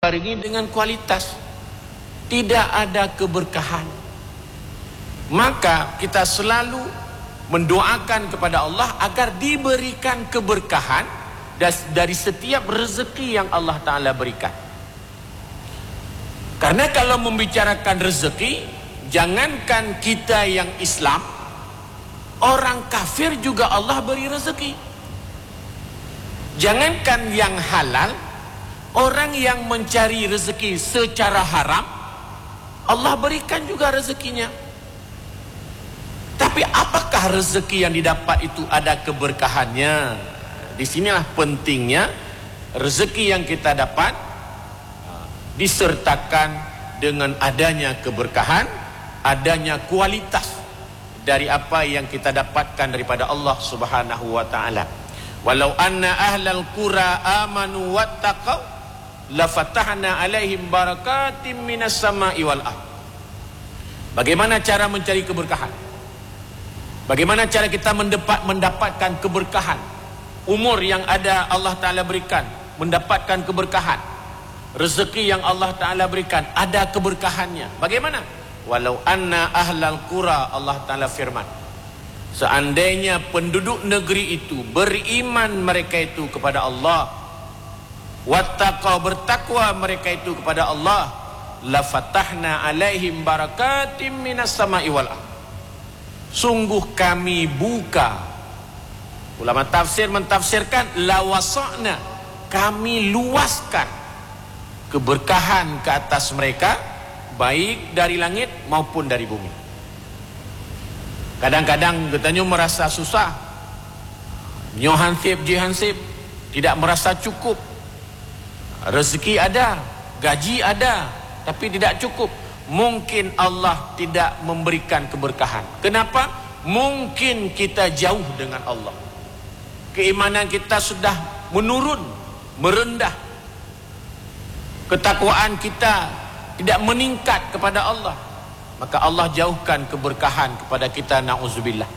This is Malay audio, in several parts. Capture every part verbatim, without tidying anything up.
dibarengi dengan kualitas. Tidak ada keberkahan. Maka kita selalu mendoakan kepada Allah agar diberikan keberkahan dari setiap rezeki yang Allah Ta'ala berikan. Karena kalau membicarakan rezeki, jangankan kita yang Islam, orang kafir juga Allah beri rezeki. Jangankan yang halal, orang yang mencari rezeki secara haram, Allah berikan juga rezekinya. Tapi apakah rezeki yang didapat itu ada keberkahannya? Di sinilah pentingnya rezeki yang kita dapat disertakan dengan adanya keberkahan, adanya kualitas dari apa yang kita dapatkan daripada Allah Subhanahu wa taala. Walau anna ahlal qura amanu wattaqau lafatahna alaihim barakatim minas sama'i wal ardh. Bagaimana cara mencari keberkahan? Bagaimana cara kita mendapat, mendapatkan keberkahan? Umur yang ada Allah Ta'ala berikan, mendapatkan keberkahan. Rezeki yang Allah Ta'ala berikan, ada keberkahannya. Bagaimana? Walau anna ahlal qura, Allah Ta'ala firman, seandainya penduduk negeri itu beriman mereka itu kepada Allah, wattaqau, bertakwa mereka itu kepada Allah, lafatahna alaihim barakatim minas sama'i wal ardh. Sungguh kami buka. Ulama tafsir mentafsirkan lawasa'na, kami luaskan keberkahan ke atas mereka, baik dari langit maupun dari bumi. Kadang-kadang katanya merasa susah, nyohansip jihansip, tidak merasa cukup. Rezeki ada, gaji ada, tapi tidak cukup. Mungkin Allah tidak memberikan keberkahan. Kenapa? Mungkin kita jauh dengan Allah. Keimanan kita sudah menurun, merendah. Ketakwaan kita tidak meningkat kepada Allah. Maka Allah jauhkan keberkahan kepada kita, na'udzubillah.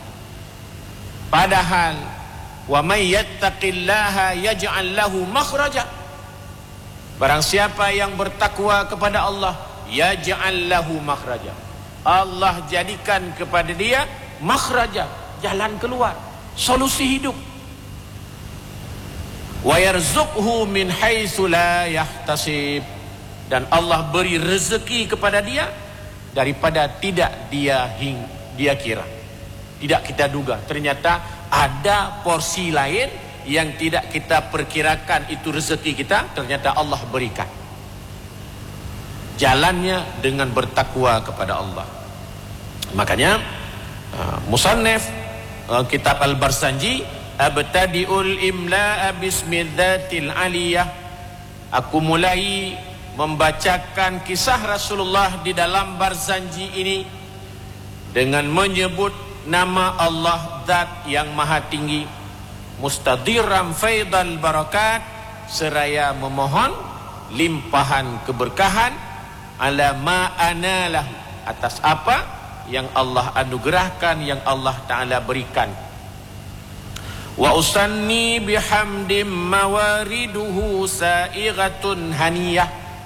Padahal wa may yattaqillaha yaj'al lahu makhraja. Barang siapa yang bertakwa kepada Allah, yaj'al lahu makhraja, Allah jadikan kepada dia makhraja, jalan keluar, solusi hidup. Wa yarzuqhu min haitsu la yahtasib, dan Allah beri rezeki kepada dia daripada tidak dia hing, dia kira, tidak kita duga. Ternyata ada porsi lain yang tidak kita perkirakan, itu rezeki kita, ternyata Allah berikan. Jalannya dengan bertakwa kepada Allah. Makanya uh, musannif uh, kitab Al-Barzanji, abtadi'ul imla'a bismidzatil aliyah, aku mulai membacakan kisah Rasulullah di dalam Barzanji ini dengan menyebut nama Allah, zat yang maha tinggi, mustadiram faidal barakat, seraya memohon limpahan keberkahan, ala ma analah, atas apa yang Allah anugerahkan, yang Allah Ta'ala berikan. Wa usanni bihamdim mawariduhu sa'igatun haniyah,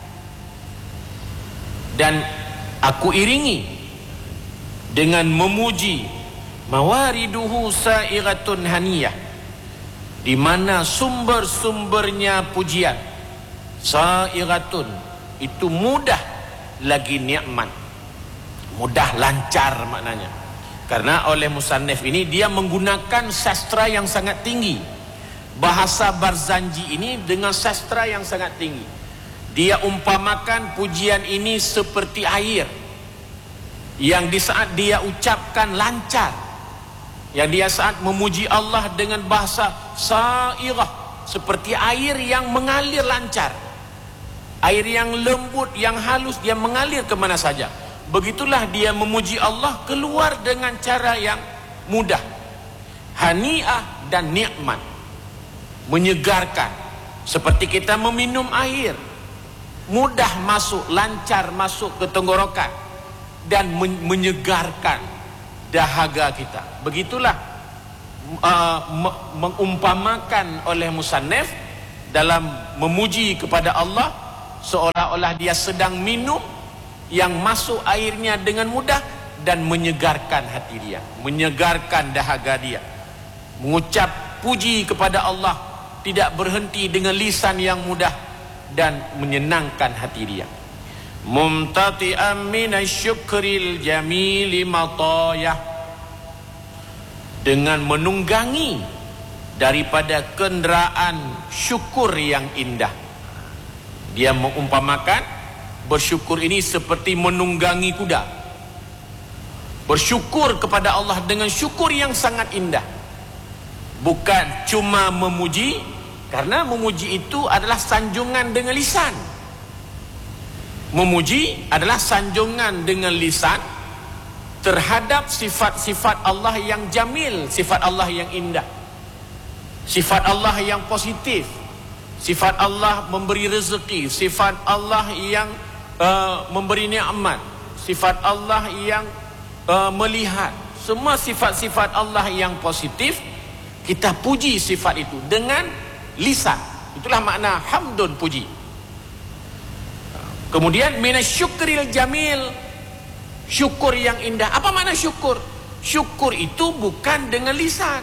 dan aku iringi dengan memuji mawariduhu sa'igatun haniyah, di mana sumber-sumbernya pujian. Sa'igatun itu mudah lagi nikmat, mudah lancar maknanya. Karena oleh musannif ini dia menggunakan sastra yang sangat tinggi. Bahasa Barzanji ini dengan sastra yang sangat tinggi. Dia umpamakan pujian ini seperti air yang di saat dia ucapkan lancar, yang dia saat memuji Allah dengan bahasa sa'irah, seperti air yang mengalir lancar, air yang lembut, yang halus, dia mengalir kemana saja. Begitulah dia memuji Allah, keluar dengan cara yang mudah, hani'ah dan nikmat, menyegarkan. Seperti kita meminum air, mudah masuk, lancar masuk ke tenggorokan, dan menyegarkan dahaga kita. Begitulah uh, mengumpamakan oleh musannif dalam memuji kepada Allah seolah-olah dia sedang minum yang masuk airnya dengan mudah dan menyegarkan hati dia, menyegarkan dahaga dia. Mengucap puji kepada Allah tidak berhenti dengan lisan yang mudah dan menyenangkan hati dia. Mumtati'an minasyukril jamili matayah, dengan menunggangi daripada kenderaan syukur yang indah. Dia mengumpamakan bersyukur ini seperti menunggangi kuda. Bersyukur kepada Allah dengan syukur yang sangat indah. Bukan cuma memuji, karena memuji itu adalah sanjungan dengan lisan. Memuji adalah sanjungan dengan lisan terhadap sifat-sifat Allah yang jamil, sifat Allah yang indah, sifat Allah yang positif, sifat Allah memberi rezeki, sifat Allah yang uh, memberi nikmat, sifat Allah yang uh, melihat. Semua sifat-sifat Allah yang positif, kita puji sifat itu dengan lisan. Itulah makna hamdun, puji. Kemudian minasyukril jamil, syukur yang indah. Apa makna syukur? Syukur itu bukan dengan lisan.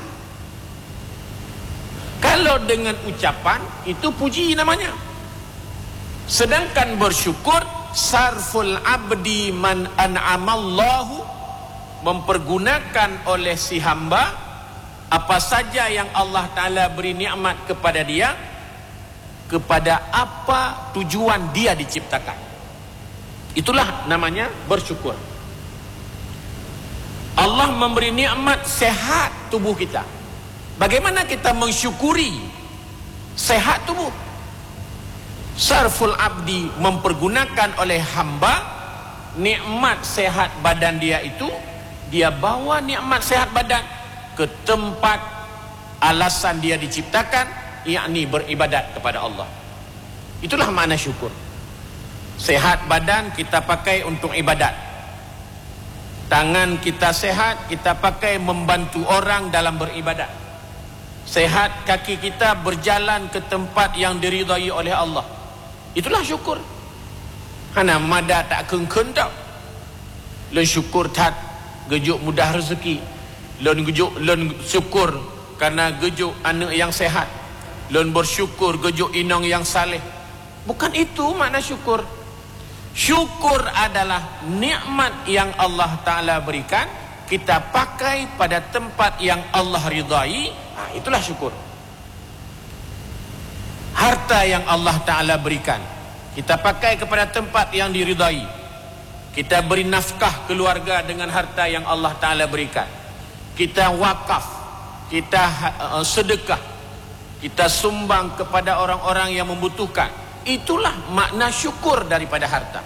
Kalau dengan ucapan, itu puji namanya. Sedangkan bersyukur, sarful abdi man an'amallahu, mempergunakan oleh si hamba apa saja yang Allah Ta'ala beri nikmat kepada dia, kepada apa tujuan dia diciptakan. Itulah namanya bersyukur. Allah memberi nikmat sehat tubuh kita. Bagaimana kita mensyukuri sehat tubuh? Sarful abdi, mempergunakan oleh hamba nikmat sehat badan dia itu, dia bawa nikmat sehat badan ke tempat alasan dia diciptakan, yakni beribadat kepada Allah. Itulah makna syukur. Sehat badan kita pakai untuk ibadat. Tangan kita sehat, kita pakai membantu orang dalam beribadat. Sehat kaki kita berjalan ke tempat yang diridai oleh Allah. Itulah syukur. Hana mada tak kengkeng tau. Len syukur tat gejuk mudah rezeki. Len gejuk len syukur karena gejuk anak yang sehat. Len bersyukur gejuk inang yang saleh. Bukan itu makna syukur. Syukur adalah nikmat yang Allah Ta'ala berikan, kita pakai pada tempat yang Allah ridai. Nah, itulah syukur. Harta yang Allah Ta'ala berikan, kita pakai kepada tempat yang diridai. Kita beri nafkah keluarga dengan harta yang Allah Ta'ala berikan. Kita wakaf, kita uh, sedekah, kita sumbang kepada orang-orang yang membutuhkan. Itulah makna syukur daripada harta.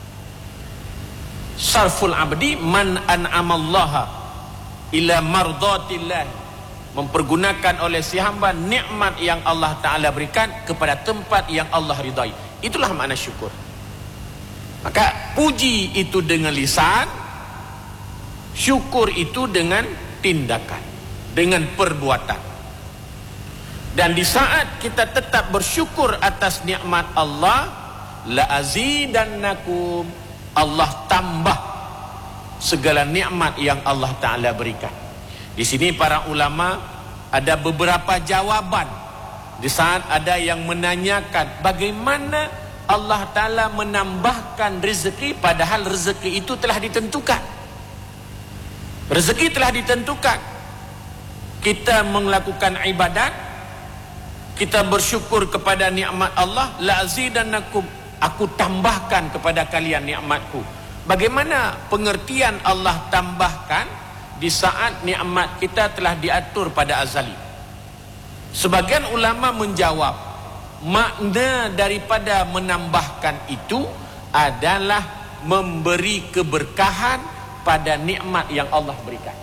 Sarful abdi man an'amallaha ila mardatillah, mempergunakan oleh si hamba nikmat yang Allah Ta'ala berikan kepada tempat yang Allah ridai. Itulah makna syukur. Maka puji itu dengan lisan, syukur itu dengan tindakan, dengan perbuatan. Dan di saat kita tetap bersyukur atas nikmat Allah, la azidannakum, Allah tambah segala nikmat yang Allah Ta'ala berikan. Di sini para ulama ada beberapa jawaban. Di saat ada yang menanyakan bagaimana Allah Ta'ala menambahkan rezeki padahal rezeki itu telah ditentukan. Rezeki telah ditentukan. Kita melakukan ibadat, kita bersyukur kepada nikmat Allah, la azidannakum, aku tambahkan kepada kalian nikmatku. Bagaimana pengertian Allah tambahkan di saat nikmat kita telah diatur pada azali? Sebagian ulama menjawab, makna daripada menambahkan itu adalah memberi keberkahan pada nikmat yang Allah berikan.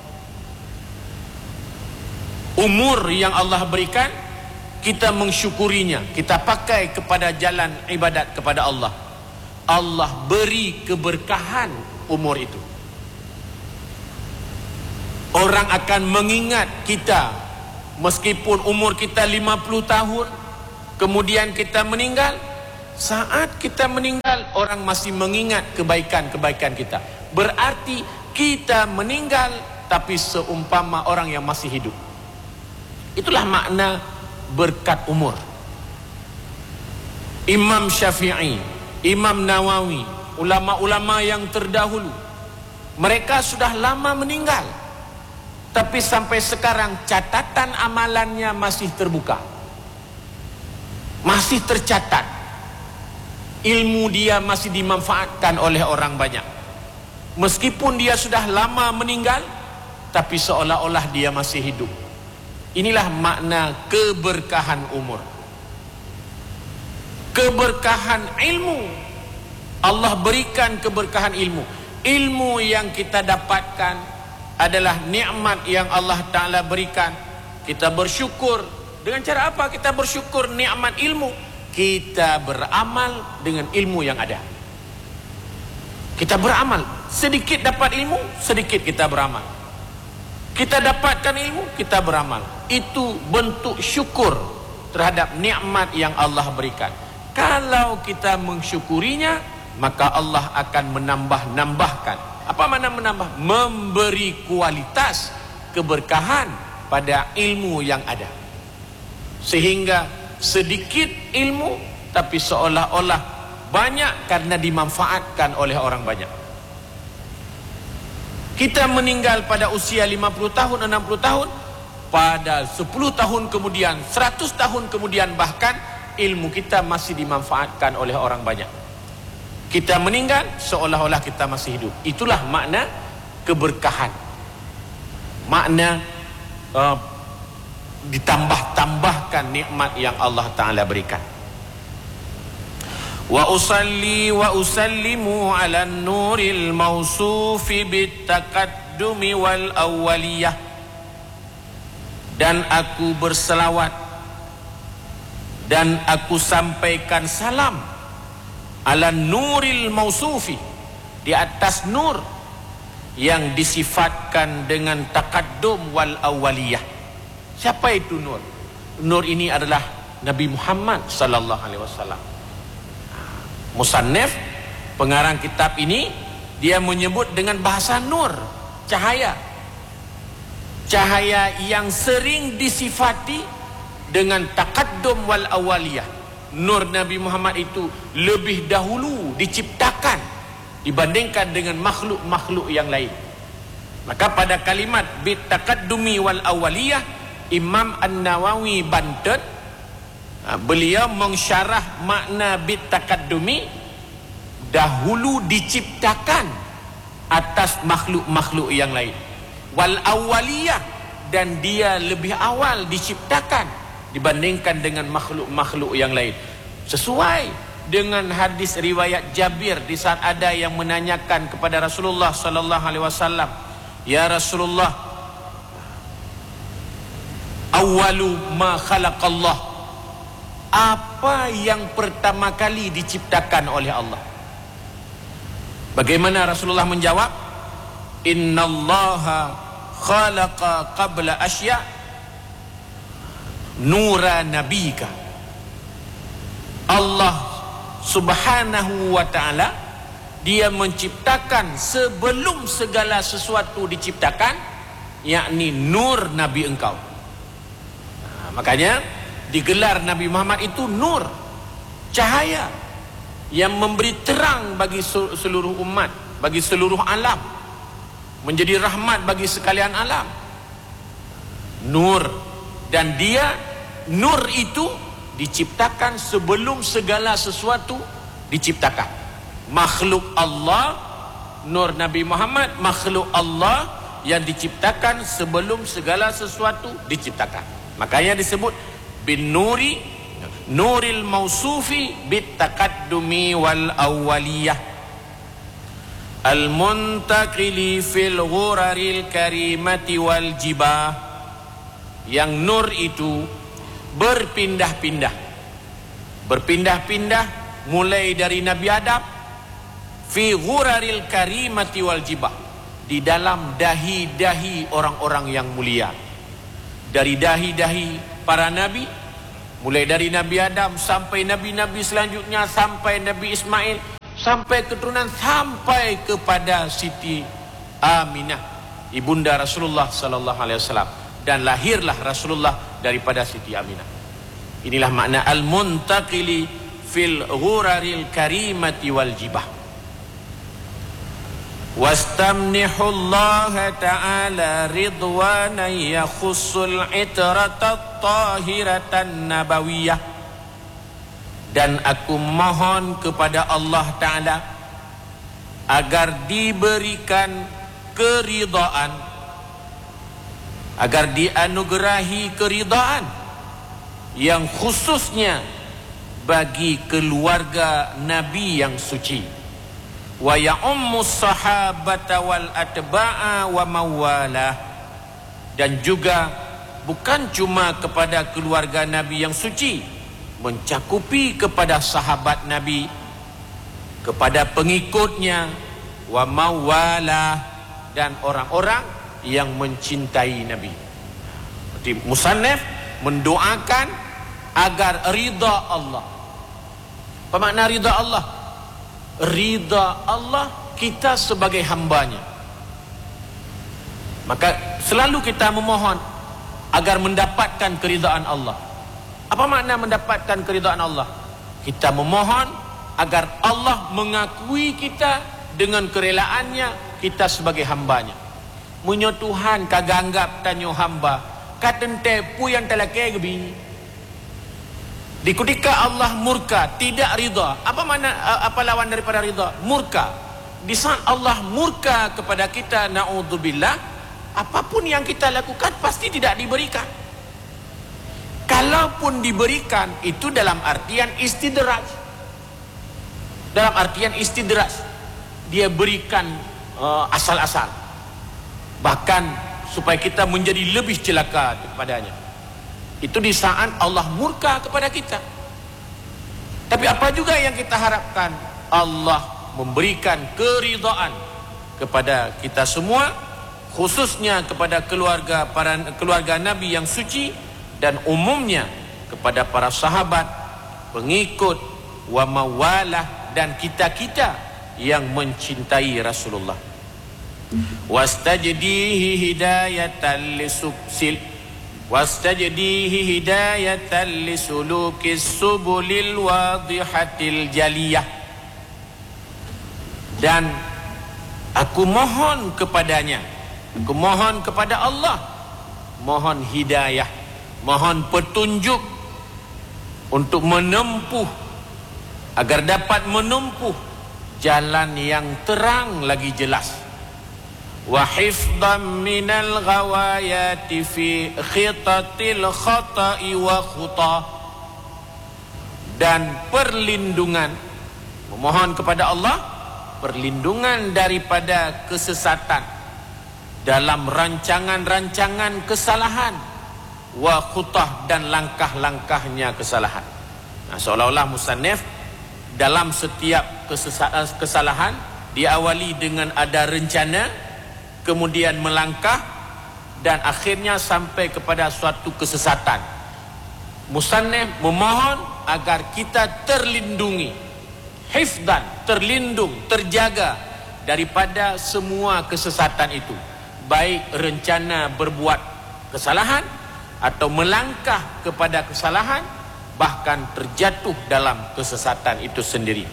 Umur yang Allah berikan, kita mensyukurinya, kita pakai kepada jalan ibadat kepada Allah. Allah beri keberkahan umur itu. Orang akan mengingat kita meskipun umur kita lima puluh tahun, kemudian kita meninggal, saat kita meninggal orang masih mengingat kebaikan-kebaikan kita. Berarti kita meninggal tapi seumpama orang yang masih hidup. Itulah makna berkat umur. Imam Syafi'i, Imam Nawawi, ulama-ulama yang terdahulu, mereka sudah lama meninggal, tapi sampai sekarang catatan amalannya masih terbuka, masih tercatat. Ilmu dia masih dimanfaatkan oleh orang banyak. Meskipun dia sudah lama meninggal, tapi seolah-olah dia masih hidup. Inilah makna keberkahan umur. Keberkahan ilmu. Allah berikan keberkahan ilmu. Ilmu yang kita dapatkan adalah nikmat yang Allah Ta'ala berikan. Kita bersyukur. Dengan cara apa kita bersyukur nikmat ilmu? Kita beramal dengan ilmu yang ada. Kita beramal. Sedikit dapat ilmu, sedikit kita beramal. Kita dapatkan ilmu, kita beramal. Itu bentuk syukur terhadap nikmat yang Allah berikan. Kalau kita mensyukurinya, maka Allah akan menambah-nambahkan. Apa makna menambah? Memberi kualitas keberkahan pada ilmu yang ada. Sehingga sedikit ilmu tapi seolah-olah banyak karena dimanfaatkan oleh orang banyak. Kita meninggal pada usia lima puluh tahun, enam puluh tahun, pada sepuluh tahun kemudian, seratus tahun kemudian bahkan ilmu kita masih dimanfaatkan oleh orang banyak. Kita meninggal seolah-olah kita masih hidup. Itulah makna keberkahan. Makna uh, ditambah-tambahkan nikmat yang Allah Ta'ala berikan. Wa usalli wa usallimu ala nuril mausufi bitaqaddumi wal awwaliyah. Dan aku berselawat dan aku sampaikan salam ala nuril mausufi, di atas nur yang disifatkan dengan taqaddum wal awwaliyah. Siapa itu nur? Nur ini adalah Nabi Muhammad sallallahu alaihi wasallam. Musannif, pengarang kitab ini, dia menyebut dengan bahasa nur, cahaya. Cahaya yang sering disifati dengan taqaddum wal awaliyah. Nur Nabi Muhammad itu lebih dahulu diciptakan dibandingkan dengan makhluk-makhluk yang lain. Maka pada kalimat bit taqaddumi wal awaliyah, Imam An-Nawawi Banten, beliau mensyarah makna bit taqaddumi, dahulu diciptakan atas makhluk-makhluk yang lain. Wal awaliyah, dan dia lebih awal diciptakan dibandingkan dengan makhluk-makhluk yang lain. Sesuai dengan hadis riwayat Jabir, di saat ada yang menanyakan kepada Rasulullah sallallahu alaihi wasallam, "Ya Rasulullah, awwalu ma khalaqallah, apa yang pertama kali diciptakan oleh Allah?" Bagaimana Rasulullah menjawab? "Innallaha khalaqa qabla asya' nura nabika." Allah Subhanahu wa ta'ala, dia menciptakan sebelum segala sesuatu diciptakan, yakni nur Nabi engkau. Makanya digelar Nabi Muhammad itu nur, cahaya yang memberi terang bagi seluruh umat, bagi seluruh alam, menjadi rahmat bagi sekalian alam. Nur, dan dia, nur itu diciptakan sebelum segala sesuatu diciptakan. Makhluk Allah, nur Nabi Muhammad, makhluk Allah yang diciptakan sebelum segala sesuatu diciptakan. Makanya disebut bin nuri, nuril mausufi bit taqaddumi wal awwaliyah al muntaqili fil ghuraril karimati wal jibah. Yang nur itu berpindah-pindah, berpindah-pindah mulai dari Nabi Adam, fi ghuraril karimati wal jibah, di dalam dahi-dahi orang-orang yang mulia. Dari dahi-dahi para nabi Mulai dari Nabi Adam sampai Nabi-Nabi selanjutnya, sampai Nabi Ismail, sampai keturunan, sampai kepada Siti Aminah, ibunda Rasulullah sallallahu alaihi wasallam, dan lahirlah Rasulullah daripada Siti Aminah. Inilah makna al-muntaqili fil ghuraril karimati wal jibah. Wastamnihullaha ta'ala ridwanan yakhussul itratat tahiratan nabawiyah. Dan aku mohon kepada Allah Ta'ala agar diberikan keridaan, agar dianugerahi keridaan yang khususnya bagi keluarga Nabi yang suci. Wa ya'ummus sahabata wal atba'a wa mawalah. Dan juga bukan cuma kepada keluarga Nabi yang suci, mencakupi kepada sahabat Nabi, kepada pengikutnya, wa mawalah, dan orang-orang yang mencintai Nabi. Jadi musannif mendoakan agar ridha Allah. Apa makna ridha Allah? Ridha Allah kita sebagai hambanya. Maka selalu kita memohon agar mendapatkan keridhaan Allah. Apa makna mendapatkan keridhaan Allah? Kita memohon agar Allah mengakui kita dengan kerelaannya, kita sebagai hambanya. Munyo Tuhan kagak anggap tanyo hamba katente pu yang telake gebi. Di ketika Allah murka, tidak ridha. Apa makna, apa lawan daripada ridha? Murka. Di saat Allah murka kepada kita, naudzubillah, apapun yang kita lakukan pasti tidak diberikan. Kalaupun diberikan, itu dalam artian istidraj. Dalam artian istidraj. Dia berikan uh, asal-asal. Bahkan supaya kita menjadi lebih celaka kepadanya. Itu di saat Allah murka kepada kita. Tapi apa juga yang kita harapkan? Allah memberikan keridhaan kepada kita semua, khususnya kepada keluarga para keluarga Nabi yang suci, dan umumnya kepada para sahabat, pengikut, wa mawalah, dan kita-kita yang mencintai Rasulullah. Wastajdihi hidayatan lisubsil Wastajdihi hidayatan lisulukis subulil wadihatil jaliyah. Dan aku mohon kepadanya, aku mohon kepada Allah, mohon hidayah, mohon petunjuk untuk menempuh, agar dapat menempuh jalan yang terang lagi jelas. Wa hifdhan minal ghawayati fi khitatil khata'i wa khuta. Dan perlindungan, memohon kepada Allah perlindungan daripada kesesatan dalam rancangan-rancangan kesalahan, wa khutah, dan langkah-langkahnya kesalahan. Nah, seolah-olah musannif dalam setiap kesalahan diawali dengan ada rencana, kemudian melangkah, dan akhirnya sampai kepada suatu kesesatan. Musannif memohon agar kita terlindungi, hifdan, terlindung, terjaga daripada semua kesesatan itu, baik rencana berbuat kesalahan atau melangkah kepada kesalahan, bahkan terjatuh dalam kesesatan itu sendiri.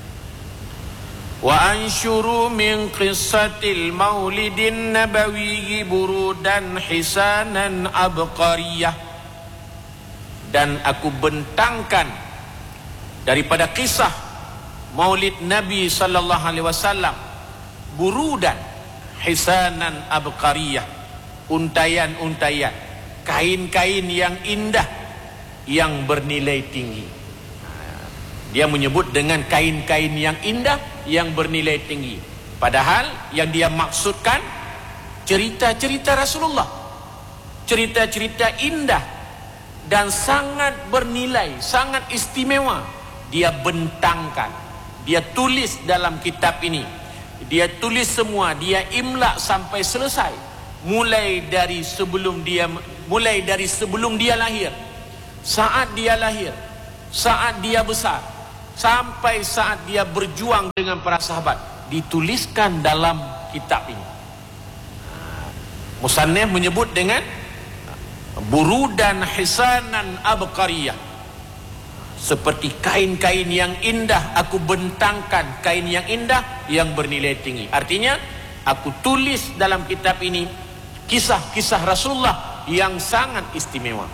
Wa ansyuru min qissatil maulidin nabawiyyi burudan hisanan abqariyah. Dan aku bentangkan daripada kisah maulid Nabi sallallahu alaihi wasallam, burudan hisanan abqariyah, untayan-untayan, kain-kain yang indah yang bernilai tinggi. Dia menyebut dengan kain-kain yang indah yang bernilai tinggi, padahal yang dia maksudkan cerita-cerita Rasulullah, cerita-cerita indah dan sangat bernilai, sangat istimewa. Dia bentangkan, dia tulis dalam kitab ini, dia tulis semua, dia imla sampai selesai, mulai dari sebelum dia mulai dari sebelum dia lahir saat dia lahir, saat dia besar, sampai saat dia berjuang dengan para sahabat, dituliskan dalam kitab ini. Musannif menyebut dengan burudan hisanan abqariyah, seperti kain-kain yang indah, aku bentangkan kain yang indah yang bernilai tinggi. Artinya aku tulis dalam kitab ini kisah-kisah Rasulullah yang sangat istimewa.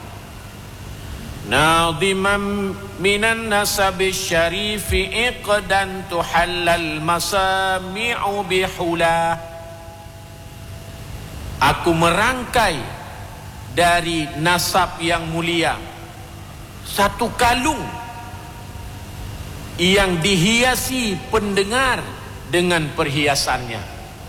Nadiman minan nasabi syarifi iqdan tuhallal masami'u bihula. Aku merangkai dari nasab yang mulia satu kalung yang dihiasi pendengar dengan perhiasannya.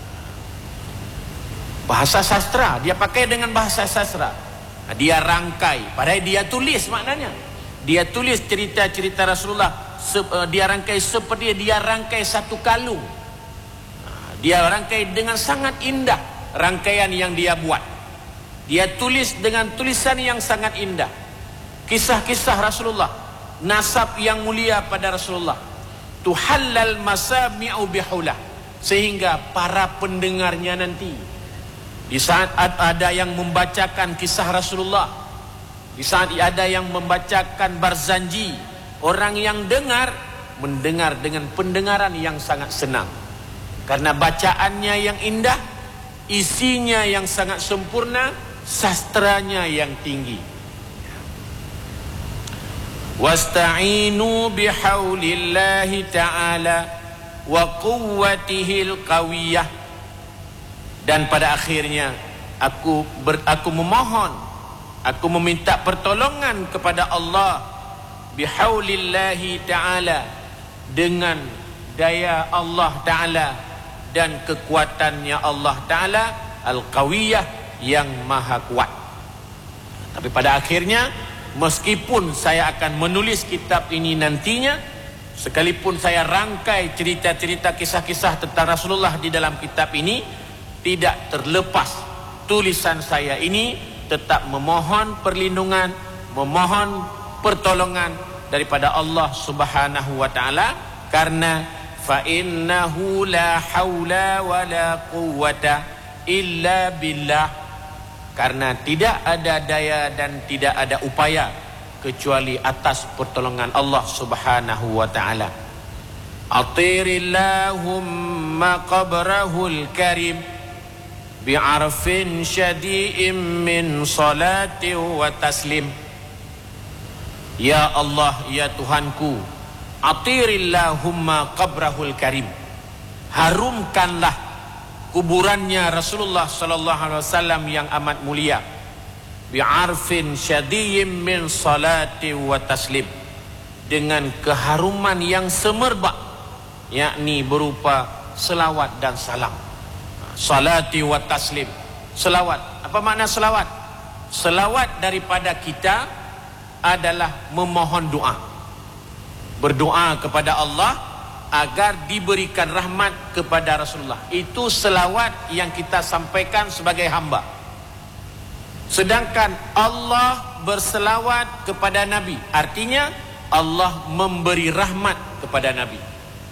Bahasa sastra, dia pakai dengan bahasa sastra. Dia rangkai, padahal dia tulis maknanya. Dia tulis cerita-cerita Rasulullah, dia rangkai seperti dia rangkai satu kalung. Dia rangkai dengan sangat indah rangkaian yang dia buat. Dia tulis dengan tulisan yang sangat indah. Kisah-kisah Rasulullah, nasab yang mulia pada Rasulullah. Tuhallal masami'u bihulah, sehingga para pendengarnya nanti, di saat ada yang membacakan kisah Rasulullah, di saat ada yang membacakan Barzanji, orang yang dengar mendengar dengan pendengaran yang sangat senang, karena bacaannya yang indah, isinya yang sangat sempurna, sastranya yang tinggi. Wasta'inu bihaulillahi ta'ala wa quwwatihil qawiyah. Dan pada akhirnya aku ber, aku memohon, aku meminta pertolongan kepada Allah bihaulillahi ta'ala, dengan daya Allah ta'ala dan kekuatannya Allah ta'ala al-qawiyah, yang maha kuat. Tapi pada akhirnya, meskipun saya akan menulis kitab ini nantinya, sekalipun saya rangkai cerita-cerita kisah-kisah tentang Rasulullah di dalam kitab ini, tidak terlepas tulisan saya ini tetap memohon perlindungan, memohon pertolongan daripada Allah Subhanahu wa taala, karena fa innahu la haula wala quwwata illa billah, karena tidak ada daya dan tidak ada upaya kecuali atas pertolongan Allah Subhanahu wa taala. Atirillahumma qabrahul karim bi'arfin syadi'in min salati wa taslim. Ya Allah, ya Tuhanku, atirillahumma qabrahul karim, harumkanlah kuburannya Rasulullah sallallahu alaihi wasallam yang amat mulia, bi'arfin syadi'in min salati wa taslim, dengan keharuman yang semerbak, yakni berupa selawat dan salam. Salati wa taslim, selawat. Apa makna selawat? Selawat daripada kita adalah memohon doa, berdoa kepada Allah agar diberikan rahmat kepada Rasulullah. Itu selawat yang kita sampaikan sebagai hamba. Sedangkan Allah berselawat kepada Nabi, artinya Allah memberi rahmat kepada Nabi.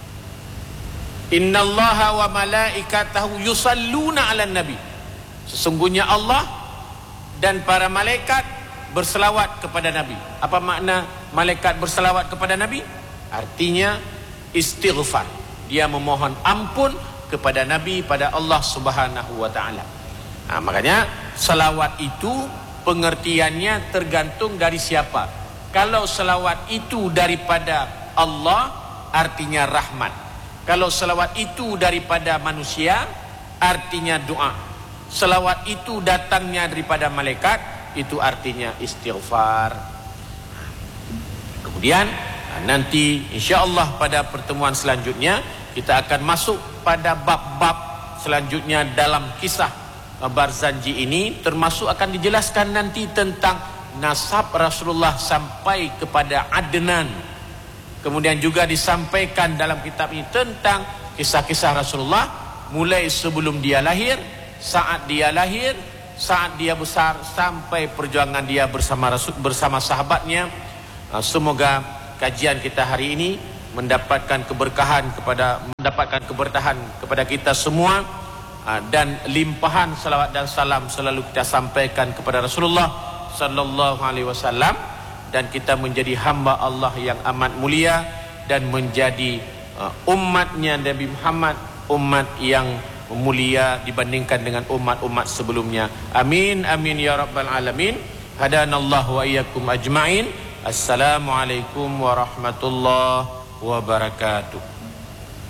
Innallaha wa malaikatahu yusalluna 'alan nabi. Sesungguhnya Allah dan para malaikat berselawat kepada Nabi. Apa makna malaikat berselawat kepada Nabi? Artinya istighfar. Dia memohon ampun kepada Nabi, pada Allah Subhanahu wa taala. Nah, makanya selawat itu pengertiannya tergantung dari siapa. Kalau selawat itu daripada Allah, artinya rahmat. Kalau selawat itu daripada manusia, artinya doa. Selawat itu datangnya daripada malaikat, itu artinya istighfar. Kemudian nanti insya-Allah pada pertemuan selanjutnya kita akan masuk pada bab-bab selanjutnya dalam kisah Barzanji ini, termasuk akan dijelaskan nanti tentang nasab Rasulullah sampai kepada Adnan. Kemudian juga disampaikan dalam kitab ini tentang kisah-kisah Rasulullah mulai sebelum dia lahir, saat dia lahir, saat dia besar sampai perjuangan dia bersama Rasul, bersama sahabatnya. Semoga kajian kita hari ini mendapatkan keberkahan kepada mendapatkan keberkahan kepada kita semua, dan limpahan salawat dan salam selalu kita sampaikan kepada Rasulullah sallallahu alaihi wasallam, dan kita menjadi hamba Allah yang amat mulia dan menjadi umatnya Nabi Muhammad, umat yang mulia dibandingkan dengan umat-umat sebelumnya. Amin amin ya rabbal alamin. Hadanallahu wa iyyakum ajmain. Assalamualaikum warahmatullahi wabarakatuh.